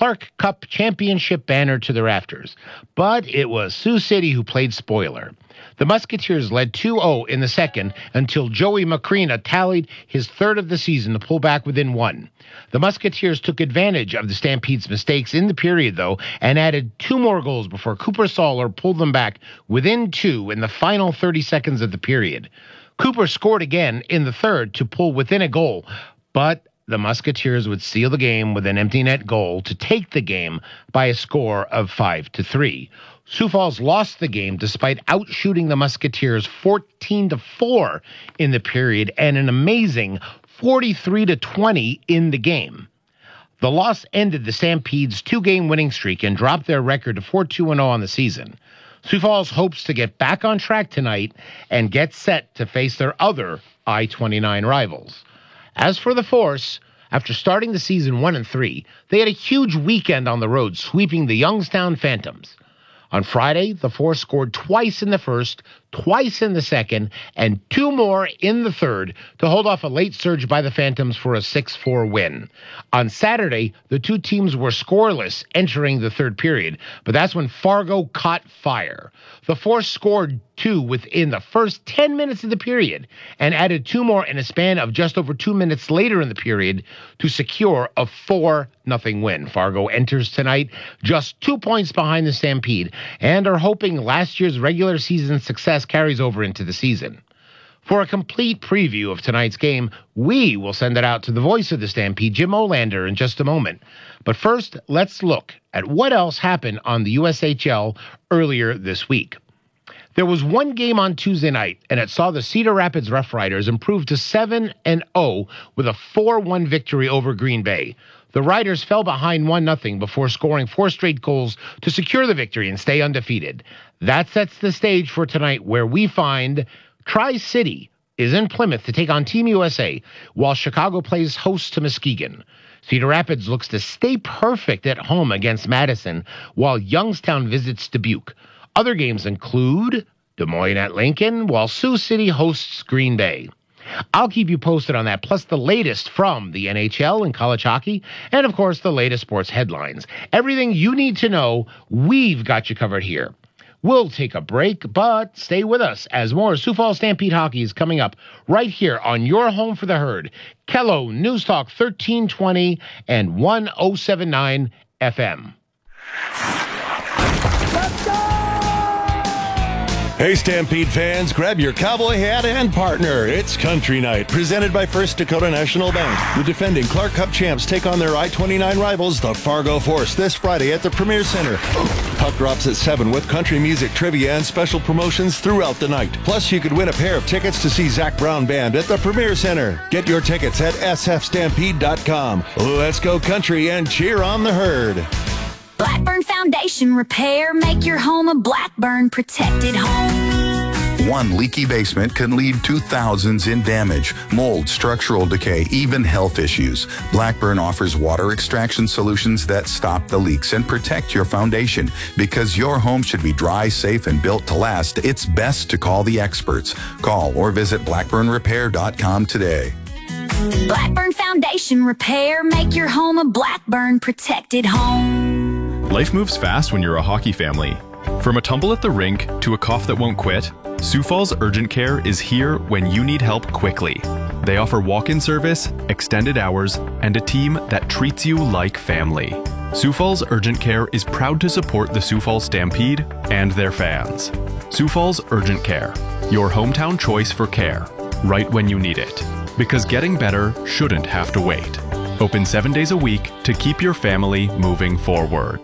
Clark Cup championship banner to the rafters. But it was Sioux City who played spoiler. The Musketeers led 2-0 in the second until Joey Macrina tallied his third of the season to pull back within one. The Musketeers took advantage of the Stampede's mistakes in the period, though, and added 2 more goals before Cooper Soller pulled them back within 2 in the final 30 seconds of the period. Cooper scored again in the third to pull within a goal, but the Musketeers would seal the game with an empty net goal to take the game by a score of 5-3. Sioux Falls lost the game despite outshooting the Musketeers 14-4 in the period and an amazing 43-20 in the game. The loss ended the Stampede's 2-game winning streak and dropped their record to 4-2-0 on the season. Sioux Falls hopes to get back on track tonight and get set to face their other I-29 rivals. As for the Force, after starting the season 1-3, they had a huge weekend on the road, sweeping the Youngstown Phantoms. On Friday, the Force scored twice in the first, twice in the second, and 2 more in the third to hold off a late surge by the Phantoms for a 6-4 win. On Saturday, the two teams were scoreless entering the third period, but that's when Fargo caught fire. The Force scored 2 within the first 10 minutes of the period and added 2 more in a span of just over 2 minutes later in the period to secure a 4-0 win. Fargo enters tonight just 2 points behind the Stampede and are hoping last year's regular season success carries over into the season. For a complete preview of tonight's game, we will send it out to the voice of the Stampede, Jim Olander, in just a moment. But first, let's look at what else happened on the USHL earlier this week. There was one game on Tuesday night, and it saw the Cedar Rapids Rough Riders improve to 7-0 with a 4-1 victory over Green Bay. The Riders fell behind 1-0 before scoring 4 straight goals to secure the victory and stay undefeated. That sets the stage for tonight, where we find Tri-City is in Plymouth to take on Team USA, while Chicago plays host to Muskegon. Cedar Rapids looks to stay perfect at home against Madison, while Youngstown visits Dubuque. Other games include Des Moines at Lincoln, while Sioux City hosts Green Bay. I'll keep you posted on that, plus the latest from the NHL and college hockey, and of course the latest sports headlines. Everything you need to know, we've got you covered here. We'll take a break, but stay with us as more Sioux Falls Stampede hockey is coming up right here on your home for the herd, Kello News Talk 1320 and 1079 FM. Let's go! Hey, Stampede fans, grab your cowboy hat and partner. It's Country Night, presented by First Dakota National Bank. The defending Clark Cup champs take on their I-29 rivals, the Fargo Force, this Friday at the Premier Center. Puck drops at 7 with country music, trivia, and special promotions throughout the night. Plus, you could win a pair of tickets to see Zach Brown Band at the Premier Center. Get your tickets at sfstampede.com. Let's go country and cheer on the herd. Blackburn Foundation Repair. Make your home a Blackburn protected home. One leaky basement can lead to thousands in damage, mold, structural decay, even health issues. Blackburn offers water extraction solutions that stop the leaks and protect your foundation. Because your home should be dry, safe, and built to last, it's best to call the experts. Call or visit blackburnrepair.com today. Blackburn Foundation Repair. Make your home a Blackburn protected home. Life moves fast when you're a hockey family. From a tumble at the rink to a cough that won't quit, Sioux Falls Urgent Care is here when you need help quickly. They offer walk-in service, extended hours, and a team that treats you like family. Sioux Falls Urgent Care is proud to support the Sioux Falls Stampede and their fans. Sioux Falls Urgent Care, your hometown choice for care, right when you need it. Because getting better shouldn't have to wait. Open 7 days a week to keep your family moving forward.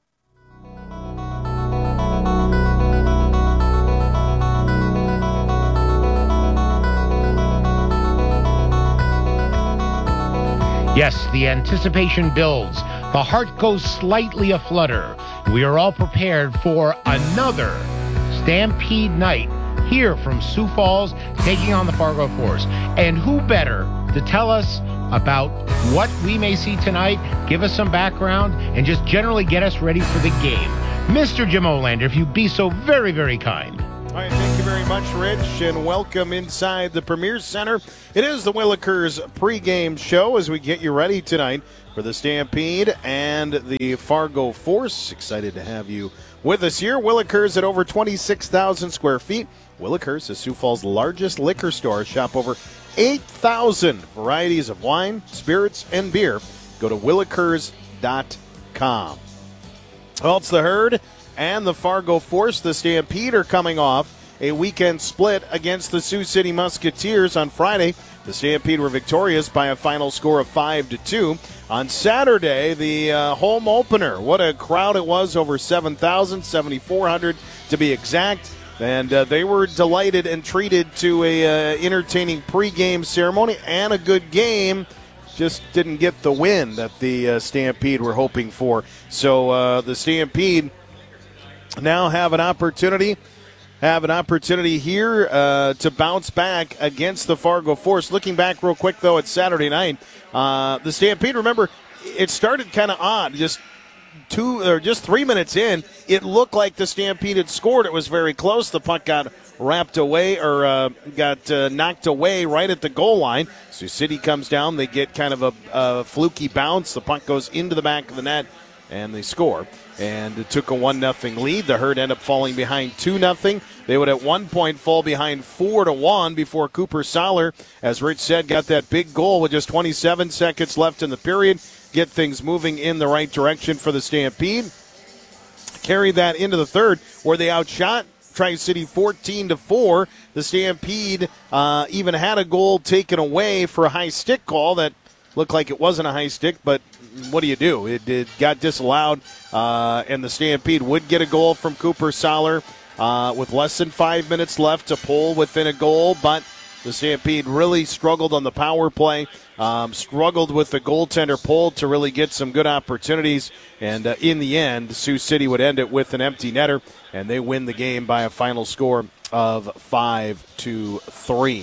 Yes, the anticipation builds. The heart goes slightly aflutter. We are all prepared for another Stampede night here from Sioux Falls, taking on the Fargo Force. And who better to tell us about what we may see tonight, give us some background, and just generally get us ready for the game. Mr. Jim Olander, if you'd be so very, very kind. All right, thank you very much, Rich, and welcome inside the Premier Center. It is the Willikers pregame show as we get you ready tonight for the Stampede and the Fargo Force. Excited to have you with us here. Willikers at over 26,000 square feet. Willikers is Sioux Falls' largest liquor store. Shop over 8,000 varieties of wine, spirits, and beer. Go to willikers.com. Well, it's the Herd and the Fargo Force. The Stampede are coming off a weekend split against the Sioux City Musketeers on Friday. The Stampede were victorious by a final score of 5-2. On Saturday, the home opener. What a crowd it was, over 7,000, 7,400 to be exact. And they were delighted and treated to a entertaining pregame ceremony and a good game. Just didn't get the win that the Stampede were hoping for. So the Stampede now have an opportunity here to bounce back against the Fargo Force. Looking back real quick, though, at Saturday night, the Stampede, remember, it started kind of odd. Just 3 minutes in, it looked like the Stampede had scored. It was very close. The puck got knocked away right at the goal line. Sioux City comes down. They get kind of a fluky bounce. The puck goes into the back of the net, and they score. And it took a 1-0 lead. The Herd ended up falling behind 2-0. They would at one point fall behind 4-1 before Cooper Soller, as Rich said, got that big goal with just 27 seconds left in the period. Get things moving in the right direction for the Stampede. Carried that into the third, where they outshot Tri-City 14-4. The Stampede even had a goal taken away for a high stick call that looked like it wasn't a high stick, but what do you do? It got disallowed, and the Stampede would get a goal from Cooper Soller with less than 5 minutes left to pull within a goal, but the Stampede really struggled on the power play, struggled with the goaltender pull to really get some good opportunities, and in the end, Sioux City would end it with an empty netter, and they win the game by a final score of 5-3.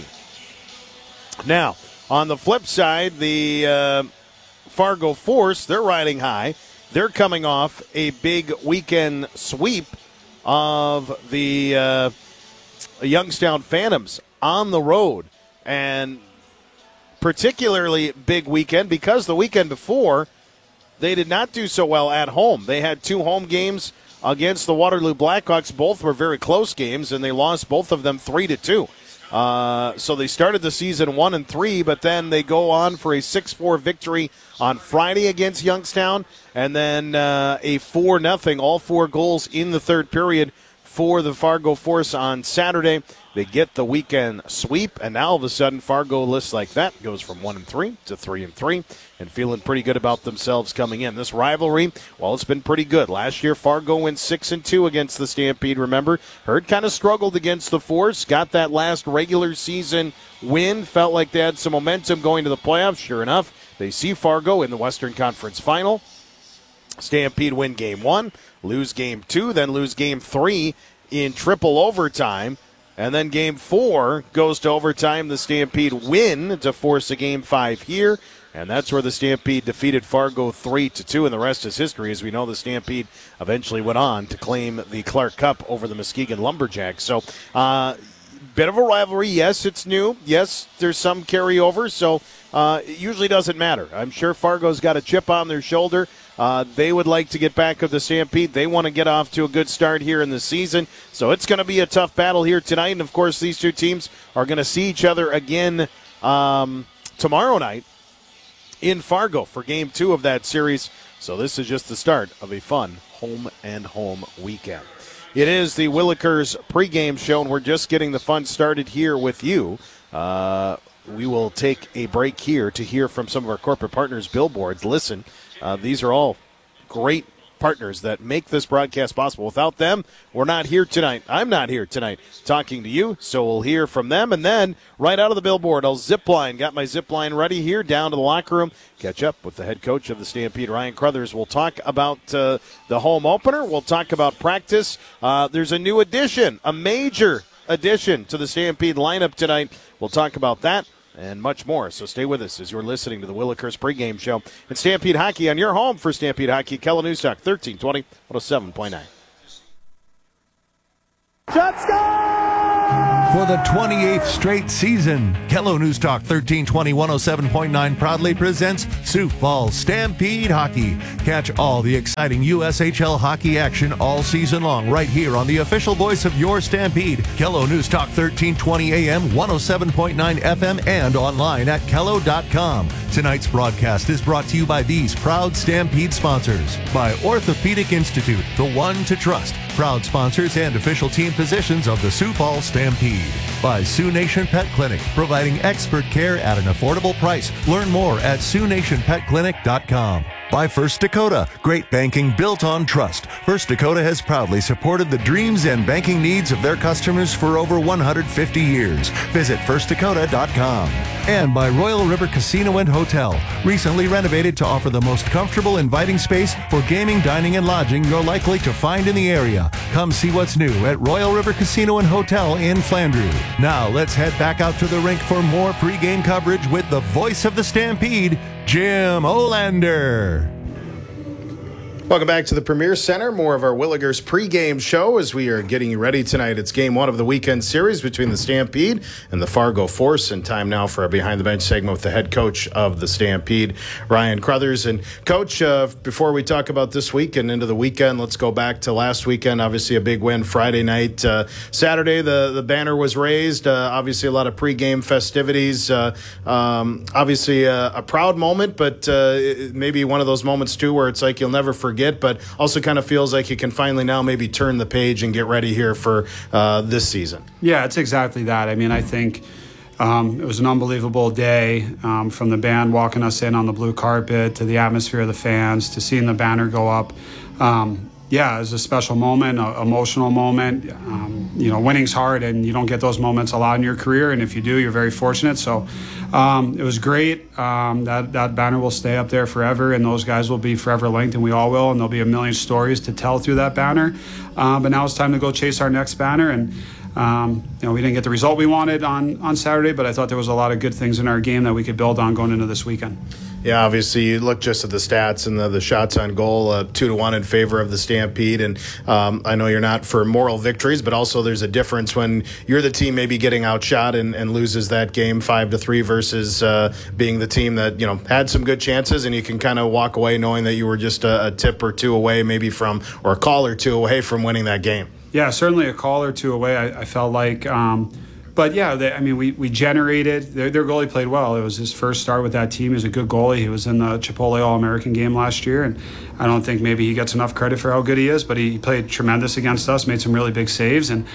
Now, on the flip side, the Fargo Force, they're riding high. They're coming off a big weekend sweep of the Youngstown Phantoms on the road. And particularly big weekend because the weekend before, they did not do so well at home. They had 2 home games against the Waterloo Blackhawks. Both were very close games, and they lost both of them 3-2. So they started the season 1-3, but then they go on for a 6-4 victory on Friday against Youngstown, and then a 4-0, all 4 goals in the third period for the Fargo Force on Saturday. They get the weekend sweep, and now all of a sudden Fargo lists like that goes from 1-3 to 3-3, and feeling pretty good about themselves coming in. This rivalry, well, it's been pretty good. Last year, Fargo went 6-2 against the Stampede. Remember, Herd kind of struggled against the Force, got that last regular season win, felt like they had some momentum going to the playoffs. Sure enough, they see Fargo in the Western Conference Final. Stampede win Game 1, lose Game 2, then lose Game 3 in triple overtime. And then Game 4 goes to overtime. The Stampede win to force a Game 5 here. And that's where the Stampede defeated Fargo 3-2. And the rest is history. As we know, the Stampede eventually went on to claim the Clark Cup over the Muskegon Lumberjacks. So, bit of a rivalry. Yes, it's new. Yes, there's some carryover. So, it usually doesn't matter. I'm sure Fargo's got a chip on their shoulder. They would like to get back of the Stampede. They want to get off to a good start here in the season. So it's going to be a tough battle here tonight. And, of course, these two teams are going to see each other again tomorrow night in Fargo for Game 2 of that series. So this is just the start of a fun home weekend. It is the Willikers pregame show, and we're just getting the fun started here with you. We will take a break here to hear from some of our corporate partners, Billboards. Listen, these are all great partners that make this broadcast possible. Without them, we're not here tonight. I'm not here tonight talking to you, so we'll hear from them. And then right out of the Billboard, I'll zip line. Got my zip line ready here, down to the locker room. Catch up with the head coach of the Stampede, Ryan Crothers. We'll talk about the home opener. We'll talk about practice. There's a new addition, a major addition to the Stampede lineup tonight. We'll talk about that and much more. So stay with us as you're listening to the Willikers pregame show and Stampede Hockey on your home for Stampede Hockey. Kellen Newstock, 1320, 107.9. Shot, score! for the 28th straight season. Kello News Talk 1320 107.9 proudly presents Sioux Falls Stampede Hockey. Catch all the exciting USHL hockey action all season long right here on the official voice of your Stampede. Kello News Talk 1320 AM, 107.9 FM, and online at kello.com. Tonight's broadcast is brought to you by these proud Stampede sponsors. By Orthopedic Institute, the one to trust. Proud sponsors and official team physicians of the Sioux Falls Stampede. By Sioux Nation Pet Clinic, providing expert care at an affordable price. Learn more at SiouxNationPetClinic.com. By First Dakota, great banking built on trust. First Dakota has proudly supported the dreams and banking needs of their customers for over 150 years. Visit FirstDakota.com. And by Royal River Casino and Hotel, recently renovated to offer the most comfortable, inviting space for gaming, dining, and lodging you're likely to find in the area. Come see what's new at Royal River Casino and Hotel in Flandreau. Now let's head back out to the rink for more pregame coverage with the voice of the Stampede, Jim Olander. Welcome back to the Premier Center. More of our Willigers pregame show as we are getting you ready tonight. It's game one of the weekend series between the Stampede and the Fargo Force. And time now for a behind the bench segment with the head coach of the Stampede, Ryan Crothers. And Coach, before we talk about this week and into the weekend, let's go back to last weekend. Obviously a big win Friday night. Saturday, the banner was raised. Obviously a lot of pregame festivities. Obviously a proud moment, but maybe one of those moments too where it's like you'll never forget, but also kind of feels like you can finally now maybe turn the page and get ready here for this season. Yeah, it's exactly that. I mean, I think it was an unbelievable day, from the band walking us in on the blue carpet to the atmosphere of the fans to seeing the banner go up. Yeah, it was a special moment, an emotional moment. Winning's hard, and you don't get those moments a lot in your career, and if you do, you're very fortunate. So it was great. That banner will stay up there forever, and those guys will be forever linked, and we all will, and there'll be a million stories to tell through that banner. But now it's time to go chase our next banner, and we didn't get the result we wanted on Saturday, but I thought there was a lot of good things in our game that we could build on going into this weekend. Yeah, obviously you look just at the stats and the shots on goal, 2-1 in favor of the Stampede. And I know you're not for moral victories, but also there's a difference when you're the team maybe getting outshot and loses that game 5-3 versus being the team that, had some good chances, and you can kind of walk away knowing that you were just a tip or two away maybe from, or a call or two away from winning that game. Yeah, certainly a call or two away, I felt like. But yeah, we generated. Their goalie played well. It was his first start with that team. He was a good goalie. He was in the Chipotle All-American game last year, and I don't think maybe he gets enough credit for how good he is. But he played tremendous against us, made some really big saves, and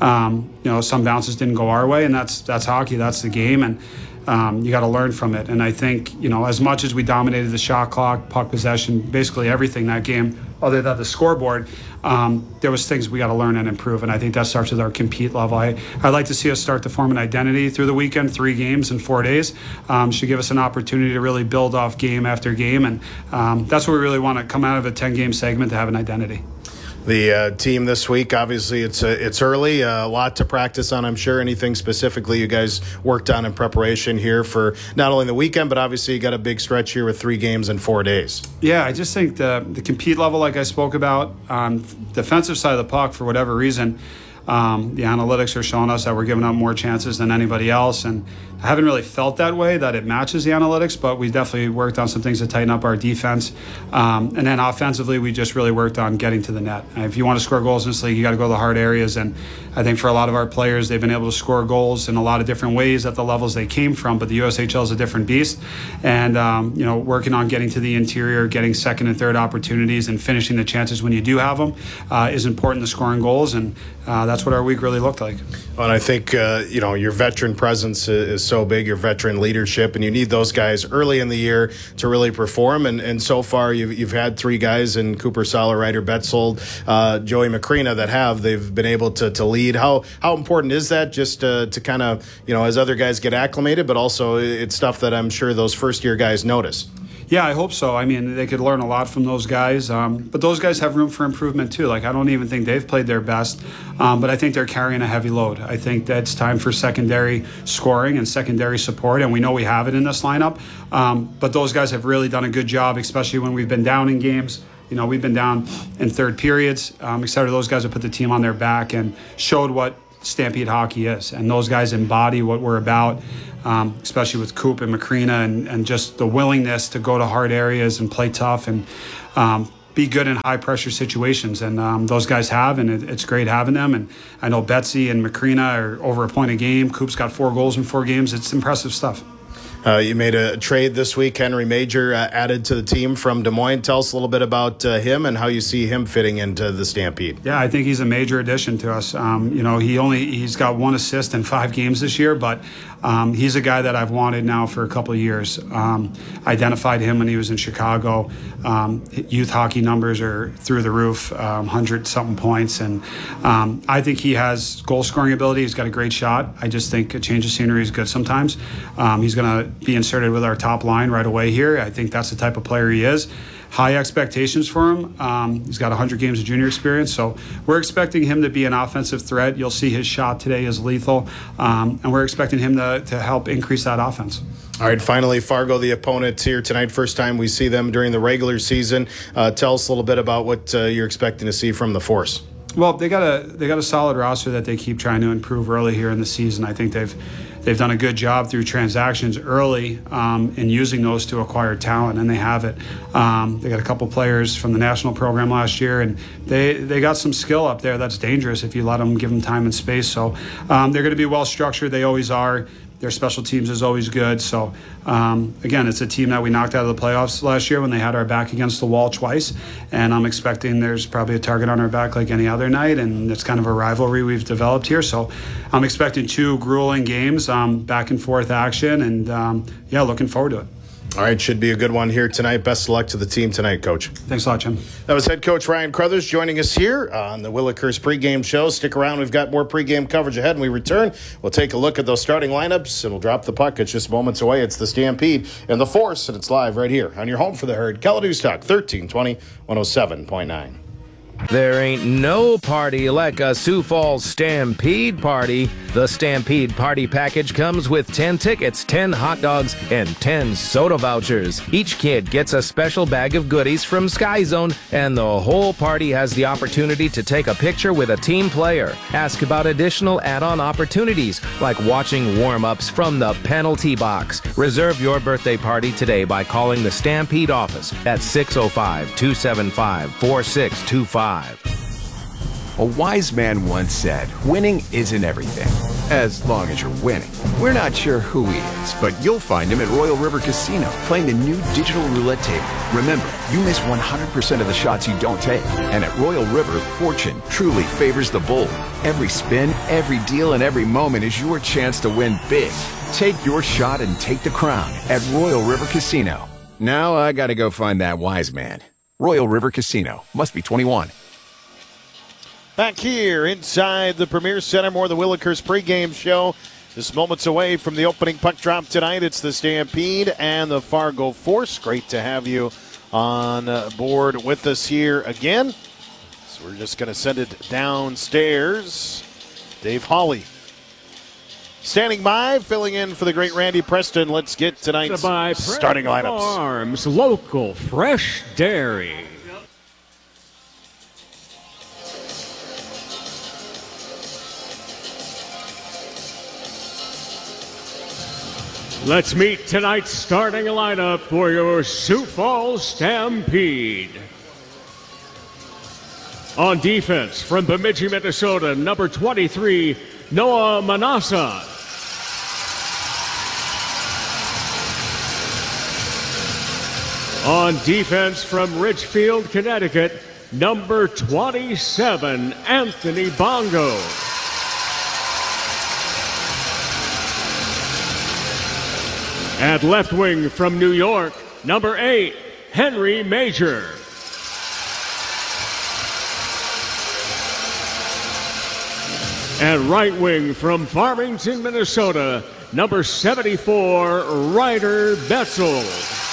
some bounces didn't go our way, and that's hockey. That's the game, and you got to learn from it. And I think as much as we dominated the shot clock, puck possession, basically everything that game, other than the scoreboard, there was things we got to learn and improve, and I think that starts with our compete level. I'd like to see us start to form an identity through the weekend. 3 games in 4 days should give us an opportunity to really build off game after game, and that's what we really want to come out of a 10-game segment, to have an identity. The team this week, obviously, it's early. A lot to practice on, I'm sure. Anything specifically you guys worked on in preparation here for not only the weekend, but obviously you got a big stretch here with 3 games in 4 days. Yeah, I just think the compete level, like I spoke about, on defensive side of the puck, for whatever reason, the analytics are showing us that we're giving up more chances than anybody else, and I haven't really felt that way, that it matches the analytics, but we definitely worked on some things to tighten up our defense. And then offensively, we just really worked on getting to the net. If you want to score goals in this league, you got to go to the hard areas, and I think for a lot of our players, they've been able to score goals in a lot of different ways at the levels they came from, but the USHL is a different beast. And, working on getting to the interior, getting second and third opportunities, and finishing the chances when you do have them is important to scoring goals, and that's what our week really looked like. Well, and I think, your veteran presence is so big, your veteran leadership, and you need those guys early in the year to really perform. And so far, you've had 3 guys in Cooper Sala, Ryder Betzold, Joey Macrina they've been able to lead. How important is that, just to kind of, as other guys get acclimated, but also it's stuff that I'm sure those first-year guys notice? Yeah, I hope so. I mean, they could learn a lot from those guys. But those guys have room for improvement, too. Like, I don't even think they've played their best. But I think they're carrying a heavy load. I think that it's time for secondary scoring and secondary support, and we know we have it in this lineup. But those guys have really done a good job, especially when we've been down in games. We've been down in third periods. I'm excited those guys have put the team on their back and showed what Stampede hockey is. And those guys embody what we're about, especially with Coop and Macrina, and just the willingness to go to hard areas and play tough and be good in high-pressure situations. And those guys have, and it's great having them. And I know Betsy and Macrina are over a point a game. Coop's got 4 goals in 4 games. It's impressive stuff. You made a trade this week. Henry Major added to the team from Des Moines. Tell us a little bit about him and how you see him fitting into the Stampede. Yeah, I think he's a major addition to us. He's got 1 assist in 5 games this year, but he's a guy that I've wanted now for a couple of years. Identified him when he was in Chicago. Youth hockey numbers are through the roof, 100-something points, and I think he has goal-scoring ability. He's got a great shot. I just think a change of scenery is good sometimes. He's going to be inserted with our top line right away here. I think that's the type of player he is. High expectations for him. He's got 100 games of junior experience, so we're expecting him to be an offensive threat. You'll see his shot today is lethal, and we're expecting him to help increase that offense. All right, finally, Fargo, the opponent here tonight. First time we see them during the regular season. Tell us a little bit about what you're expecting to see from the Force. Well, they got a solid roster that they keep trying to improve early here in the season. I think they've done a good job through transactions early in using those to acquire talent, and they have it. They got a couple players from the national program last year, and they got some skill up there that's dangerous if you let them, give them time and space. So they're going to be well structured. They always are. Their special teams is always good. So, again, it's a team that we knocked out of the playoffs last year when they had our back against the wall twice. And I'm expecting there's probably a target on our back like any other night. And it's kind of a rivalry we've developed here. So I'm expecting 2 grueling games, back and forth action. And, looking forward to it. All right, should be a good one here tonight. Best of luck to the team tonight, Coach. Thanks a lot, Jim. That was head coach Ryan Crothers joining us here on the Willikers pregame show. Stick around. We've got more pregame coverage ahead. When we return, we'll take a look at those starting lineups, and we'll drop the puck. It's just moments away. It's the Stampede and the Force, and it's live right here on your home for the herd. Kalamazoo Talk, 1320, 107.9. There ain't no party like a Sioux Falls Stampede party. The Stampede Party Package comes with 10 tickets, 10 hot dogs, and 10 soda vouchers. Each kid gets a special bag of goodies from Sky Zone, and the whole party has the opportunity to take a picture with a team player. Ask about additional add-on opportunities, like watching warm-ups from the penalty box. Reserve your birthday party today by calling the Stampede office at 605-275-4625. A wise man once said, winning isn't everything, as long as you're winning. We're not sure who he is, but you'll find him at Royal River Casino, playing the new digital roulette table. Remember, you miss 100% of the shots you don't take. And at Royal River, fortune truly favors the bold. Every spin, every deal, and every moment is your chance to win big. Take your shot and take the crown at Royal River Casino. Now I gotta go find that wise man. Royal River Casino. Must be 21. Back here inside the Premier Center, more of the Willikers pregame show. Just moments away from the opening puck drop tonight. It's the Stampede and the Fargo Force. Great to have you on board with us here again. So we're just going to send it downstairs. Dave Hawley standing by, filling in for the great Randy Preston. Let's get tonight's starting lineups. Farms, local fresh dairy. Let's meet tonight's starting lineup for your Sioux Falls Stampede. On defense, from Bemidji, Minnesota, number 23, Noah Manassa. On defense, from Richfield, Connecticut, number 27, Anthony Bongo. At left wing from New York, number 8, Henry Major. At right wing from Farmington, Minnesota, number 74, Ryder Betzel.